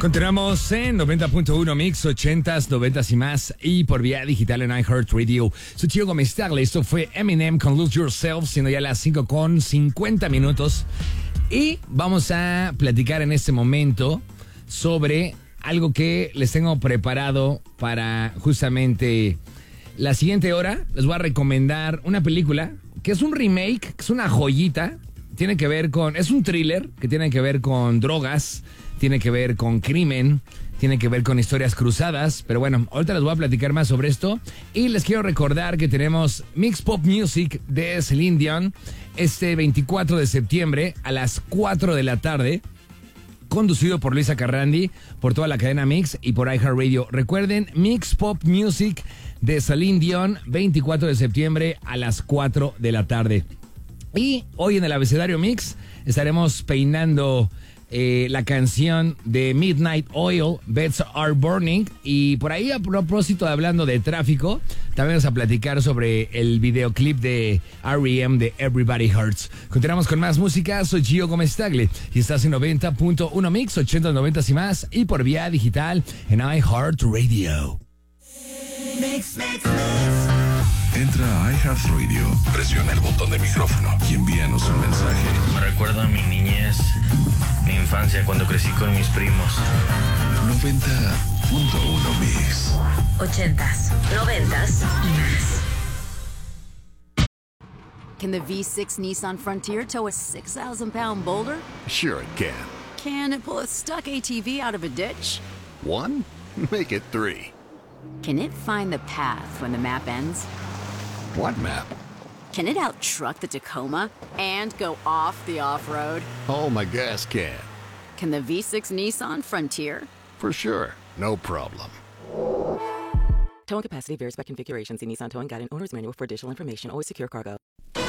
Continuamos en 90.1 Mix, 80s, 90s y más, y por vía digital en iHeartRadio. Soy Chico Gómez Tagle. Esto fue Eminem con Lose Yourself, siendo ya las 5:50. Y vamos a platicar en este momento sobre algo que les tengo preparado para justamente la siguiente hora. Les voy a recomendar una película que es un remake, que es una joyita. Tiene que ver con... Es un thriller que tiene que ver con drogas, tiene que ver con crimen, tiene que ver con historias cruzadas. Pero bueno, ahorita les voy a platicar más sobre esto. Y les quiero recordar que tenemos Mix Pop Music de Celine Dion este 24 de septiembre a las 4 de la tarde. Conducido por Luisa Carrandi, por toda la cadena Mix y por iHeartRadio. Recuerden, Mix Pop Music de Celine Dion, 24 de septiembre a las 4 de la tarde. Y hoy en el Abecedario Mix estaremos peinando la canción de Midnight Oil, Beds Are Burning. Y por ahí, a propósito de hablando de tráfico, también vamos a platicar sobre el videoclip de R.E.M. de Everybody Hurts. Continuamos con más música. Soy Gio Gómez Tagle y estás en 90.1 Mix, 80, 90 y más, y por vía digital en iHeartRadio. Mix. Entra a iHeartRadio, presiona el botón de micrófono y envíanos un mensaje. Me recuerda a mi niñez, mi infancia cuando crecí con mis primos. 90.1 Mix. 80s, 90s y más. Can the V6 Nissan Frontier tow a 6,000-pound boulder? Sure it can. Can it pull a stuck ATV out of a ditch? 1? Make it 3. Can it find the path when the map ends? What map? Can it out-truck the Tacoma and go off the off-road? Oh, my gas can. Can the V6 Nissan Frontier? For sure. No problem. Towing capacity varies by configuration. See Nissan Towing Guide and Owner's Manual for additional information. Always secure cargo.